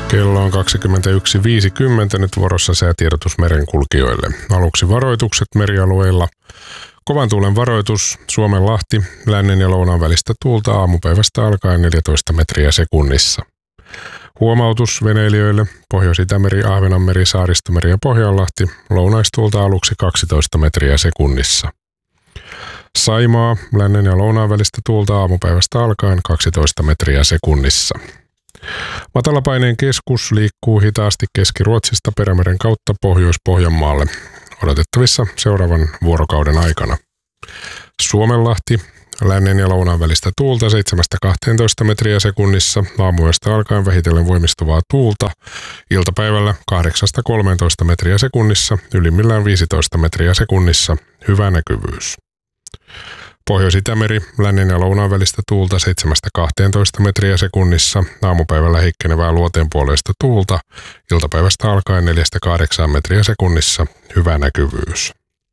Kello on 21.50, nyt vuorossa säätiedotus merenkulkijoille. Aluksi varoitukset merialueilla. Kovan tuulen varoitus, Suomenlahti, lännen ja lounaan välistä tuulta aamupäivästä alkaen 14 metriä sekunnissa. Huomautus veneilijöille, Pohjois-Itämeri, Ahvenanmeri, Saaristomeri ja Pohjanlahti, lounaistuulta aluksi 12 metriä sekunnissa. Saimaa, lännen ja lounaan välistä tuulta aamupäivästä alkaen 12 metriä sekunnissa. Matalapaineen keskus liikkuu hitaasti Keski-Ruotsista Perämeren kautta Pohjois-Pohjanmaalle odotettavissa seuraavan vuorokauden aikana. Suomenlahti, lännen ja lounaan välistä tuulta 7-12 metriä sekunnissa, aamuyöstä alkaen vähitellen voimistuvaa tuulta, iltapäivällä 8-13 metriä sekunnissa, ylimmillään 15 metriä sekunnissa, hyvä näkyvyys. Pohjois-Itämeri, lännen ja lounaan välistä tuulta 7-12 metriä sekunnissa, aamupäivällä heikkenevää luoteenpuoleista tuulta, iltapäivästä alkaen 4-8 metriä sekunnissa, hyvä näkyvyys.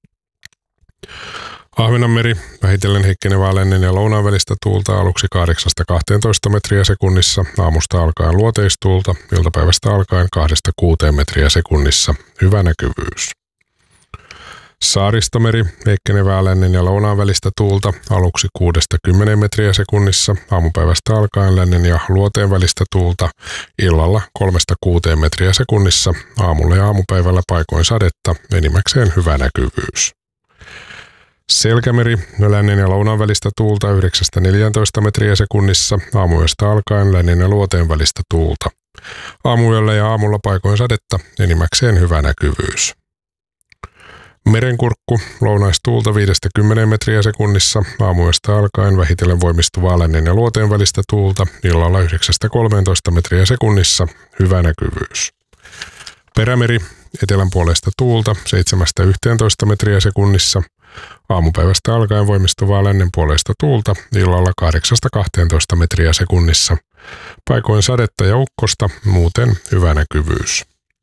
Ahvenanmeri, vähitellen heikkenevää lännen ja lounaan välistä tuulta aluksi 8-12 metriä sekunnissa, aamusta alkaen luoteistuulta, iltapäivästä alkaen 2-6 metriä sekunnissa, hyvä näkyvyys. Saaristomeri, heikkenevää lännen ja lounaan välistä tuulta aluksi 6-10 metriä sekunnissa, aamupäivästä alkaen lännen ja luoteen välistä tuulta, illalla 3-6 metriä sekunnissa, aamulla ja aamupäivällä paikoin sadetta, enimmäkseen hyvä näkyvyys. Selkämeri, lännen ja lounaan välistä tuulta 9-14 metriä sekunnissa, aamuyöstä alkaen lännen ja luoteen välistä tuulta. Aamuyöllä ja aamulla paikoin sadetta, enimmäkseen hyvä näkyvyys. Merenkurkku, lounaistuulta 5-10 metriä sekunnissa, aamuyöstä alkaen vähitellen voimistuvaa lännen ja luoteen välistä tuulta, illalla 9-13 metriä sekunnissa, hyvä näkyvyys. Perämeri, etelän puolesta tuulta 7-11 metriä sekunnissa, aamupäivästä alkaen voimistuvaa lännen puolesta tuulta, illalla 8-12 metriä sekunnissa, paikoin sadetta ja ukkosta, muuten hyvä näkyvyys.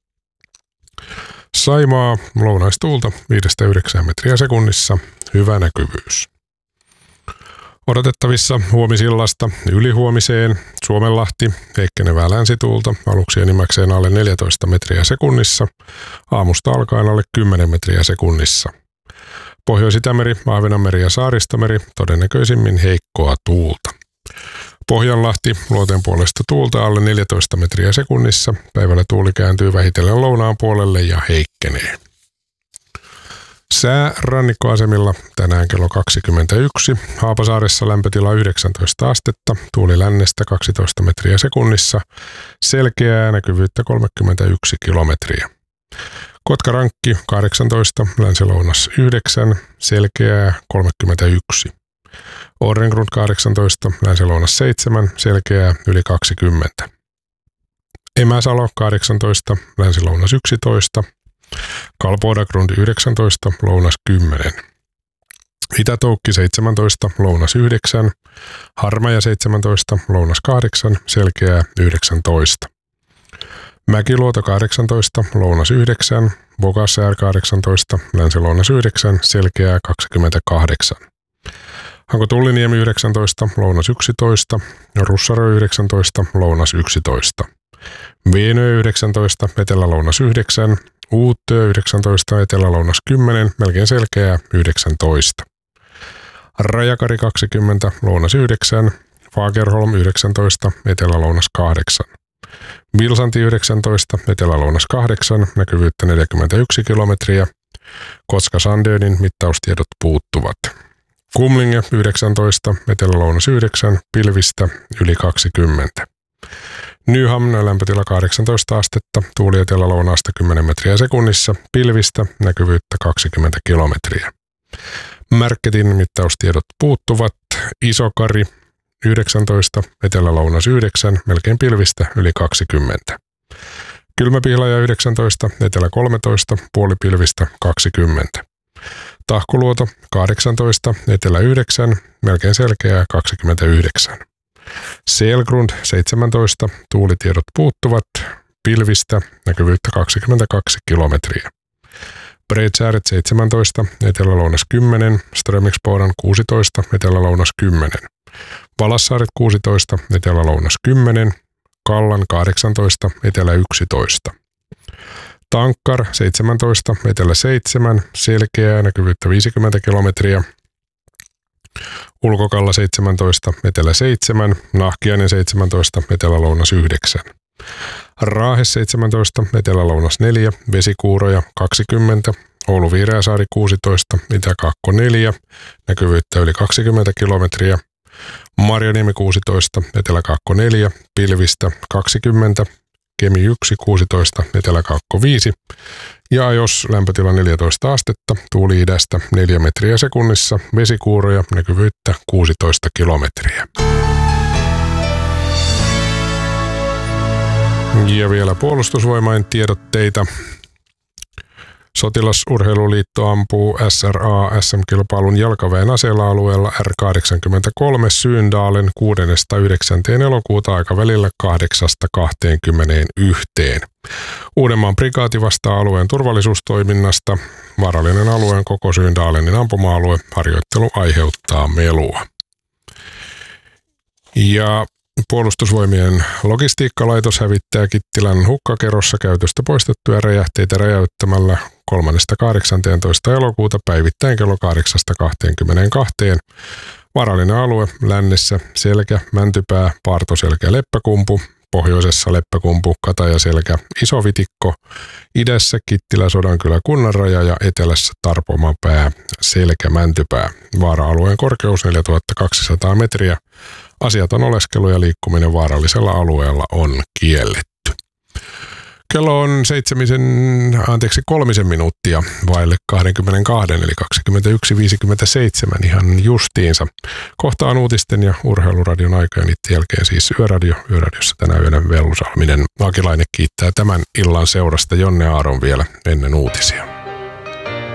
Saimaa, lounaistuulta 5-9 metriä sekunnissa, hyvä näkyvyys. Odotettavissa huomisillasta ylihuomiseen, Suomenlahti, heikkenevää länsituulta, aluksi enimmäkseen alle 14 metriä sekunnissa, aamusta alkaen alle 10 metriä sekunnissa. Pohjois-Itämeri, Ahvenanmeri ja Saaristomeri, todennäköisimmin heikkoa tuulta. Pohjanlahti, luoteen puolesta tuulta alle 14 metriä sekunnissa, päivällä tuuli kääntyy vähitellen lounaan puolelle ja heikkenee. Sää rannikkoasemilla tänään kello 21, Haapasaaressa lämpötila 19 astetta, tuuli lännestä 12 metriä sekunnissa, selkeää näkyvyyttä 31 kilometriä. Kotkarankki 18, länsilounas 9, selkeää 31. Orrengrund 18, länsilounas 7, selkeää yli 20. Emäsalo 18, länsilounas 11. Kalpodagrund 19, lounas 10. Itätoukki 17, lounas 9. Harmaja 17, lounas 8, selkeää 19. Mäkiluoto 18, lounas 9. Bogassaar 18, länsilounas 9, selkeää 28. Hanko-Tulliniemi 19, lounas 11, Russaro 19, lounas 11. Veenö 19, etelä-lounas 9, Uutö 19, etelä-lounas 10, melkein selkeää 19. Rajakari 20, lounas 9, Fagerholm 19, etelä-lounas 8. Vilsanti 19, etelä-lounas 8, näkyvyyttä 41 kilometriä. Kotka-Sandönin mittaustiedot puuttuvat. Kumlinge 19, etelä-lounas 9, pilvistä yli 20. Nyhamn lämpötila 18 astetta, tuuli etelä-lounaasta 10 metriä sekunnissa, pilvistä näkyvyyttä 20 kilometriä. Märketin mittaustiedot puuttuvat. Isokari 19, etelä-lounas 9, melkein pilvistä yli 20. Kylmäpihlaja 19, etelä 13, puolipilvistä 20. Tahkoluoto 18, etelä 9, melkein selkeää 29. Selgrund 17, tuulitiedot puuttuvat, pilvistä näkyvyyttä 22 kilometriä. Bredsääret 17, etelä-lounas 10, Strömingsboden 16, etelä-lounas 10. Valassaaret 16, etelä-lounas 10, Kallan 18, etelä 11. Tankkar 17, etelä 7, selkeää näkyvyyttä 50 kilometriä. Ulkokalla 17, etelä 7, Nahkiainen 17, etelä-lounas 9. Raahe 17, etelä-lounas 4, Vesikuuroja 20, Oulu Viireäsaari 16, Itä-Kaakko 4, näkyvyyttä yli 20 kilometriä. Marjaniemi 16, Etelä-Kaakko 4, Pilvistä 20, Kemi 1 16, Etelä-Kaakko 5 ja jos lämpötila 14 astetta, tuuli idästä 4 metriä sekunnissa, Vesikuuroja, näkyvyyttä 16 kilometriä. Ja vielä Puolustusvoimain tiedotteita. Sotilasurheiluliitto ampuu SRA SM-kilpailun jalkaväen aseella alueella R83 Syyndalen 6.–9. elokuuta aikavälillä 8–21. Uudenmaan prikaati vastaa alueen turvallisuustoiminnasta. Vaarallinen alueen koko Syyndalenin ampuma-alue. Harjoittelu aiheuttaa melua. Ja Puolustusvoimien logistiikkalaitos hävittää Kittilän hukkakerossa käytöstä poistettuja räjähteitä räjäyttämällä 3.–18. elokuuta päivittäin kello 8–22. Vaarallinen alue lännessä Selkä, Mäntypää, Paartoselkä, Leppäkumpu, pohjoisessa Leppäkumpu, Katajaselkä, Isovitikko, idässä Kittilä, Sodankylä, Kunnanraja ja etelässä Tarpomapää, Selkä, Mäntypää. Vaara-alueen korkeus 4200 metriä. Asiaton oleskelu ja liikkuminen vaarallisella alueella on kielletty. Kello on 3 minuuttia vaille 22, eli 21.57 ihan justiinsa. Kohta on uutisten ja urheiluradion aika ja niiden jälkeen siis Yöradio. Yöradiossa tänä yönä Vellu Salminen. Akilainen kiittää tämän illan seurasta Jonne Aaron vielä ennen uutisia.